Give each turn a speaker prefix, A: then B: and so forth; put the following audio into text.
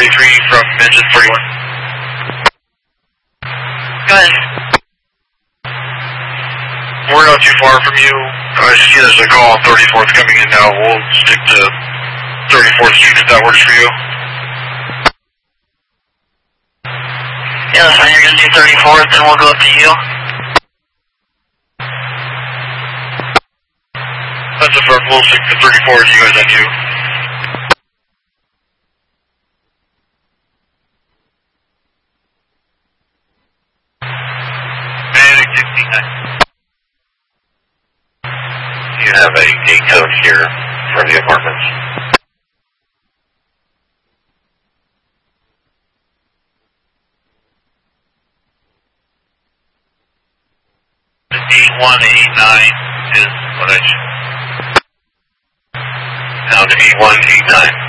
A: 33 from engine 41.
B: Go ahead.
A: We're not too far from you. I see there's a call on 34th coming in now. We'll stick to 34th Street if that works for you.
B: Yeah, that's fine. You're going to do 34th, and we'll go up to you.
A: That's a firm. We'll stick to 34th. You guys on you.
C: Manic 69. You have a gate code here for the apartments. The 8189 is what I should. Now to 8189.